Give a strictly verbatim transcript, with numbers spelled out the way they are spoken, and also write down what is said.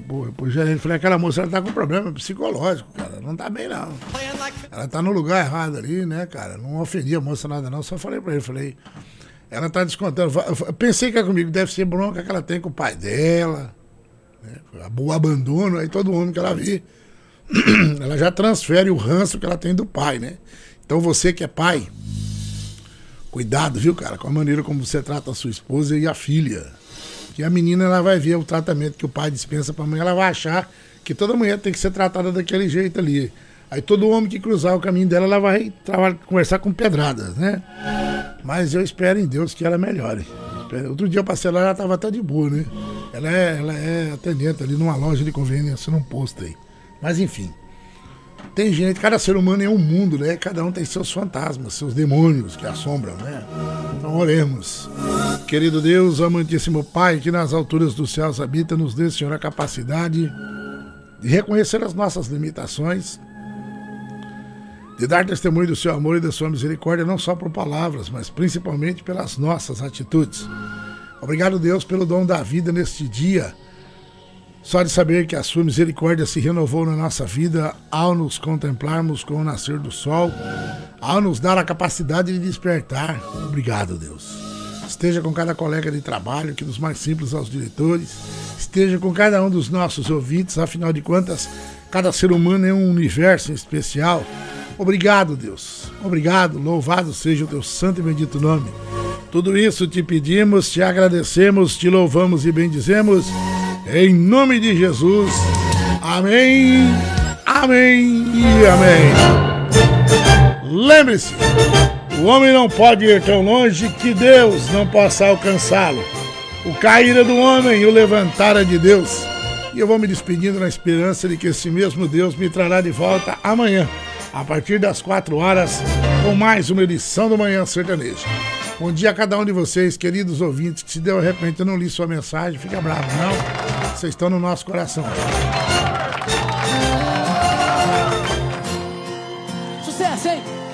pro, pro gerente, falei, aquela moça, ela tá com problema psicológico, cara, não tá bem não. Ela tá no lugar errado ali, né, cara, não ofendi a moça nada não, só falei pra ele, falei, ela tá descontando, eu pensei que é comigo, deve ser bronca que ela tem com o pai dela, né, o abandono, aí todo homem que ela vê, ela já transfere o ranço que ela tem do pai, né. Então você que é pai, cuidado, viu, cara, com a maneira como você trata a sua esposa e a filha. Que a menina, ela vai ver o tratamento que o pai dispensa pra mãe, ela vai achar que toda mulher tem que ser tratada daquele jeito ali. Aí todo homem que cruzar o caminho dela, ela vai conversar com pedradas, né? Mas eu espero em Deus que ela melhore. Outro dia eu passei lá, ela tava até de boa, né? Ela é, ela é atendente ali numa loja de conveniência, num posto aí. Mas enfim. Tem gente, cada ser humano é um mundo, né? Cada um tem seus fantasmas, seus demônios que assombram, né? Então oremos. Querido Deus, amantíssimo Pai, que nas alturas dos céus habita, nos dê, Senhor, a capacidade de reconhecer as nossas limitações, de dar testemunho do seu amor e da sua misericórdia, não só por palavras, mas principalmente pelas nossas atitudes. Obrigado, Deus, pelo dom da vida neste dia. Só de saber que a sua misericórdia se renovou na nossa vida ao nos contemplarmos com o nascer do sol, ao nos dar a capacidade de despertar. Obrigado, Deus. Esteja com cada colega de trabalho, que dos mais simples aos diretores, esteja com cada um dos nossos ouvintes, afinal de contas, cada ser humano é um universo especial. Obrigado, Deus. Obrigado, louvado seja o teu santo e bendito nome. Tudo isso te pedimos, te agradecemos, te louvamos e bendizemos. Em nome de Jesus, amém, amém e amém. Lembre-se, o homem não pode ir tão longe que Deus não possa alcançá-lo. O cair é do homem e o levantar é de Deus. E eu vou me despedindo na esperança de que esse mesmo Deus me trará de volta amanhã, a partir das quatro horas, com mais uma edição do Manhã Sertaneja. Bom dia a cada um de vocês, queridos ouvintes, que se de repente eu não li sua mensagem, fica bravo, não. Vocês estão no nosso coração. Sucesso, hein?